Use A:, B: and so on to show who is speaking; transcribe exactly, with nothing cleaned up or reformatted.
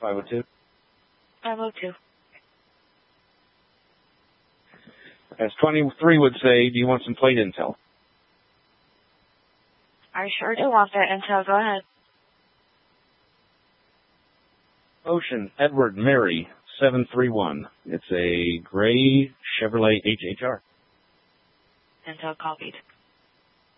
A: five oh two.
B: five oh two.
A: As twenty-three would say, do you want some plate intel?
B: I sure do want that intel. Go ahead.
A: Ocean Edward Mary seven three one. It's a gray Chevrolet H H R.
B: Intel copied.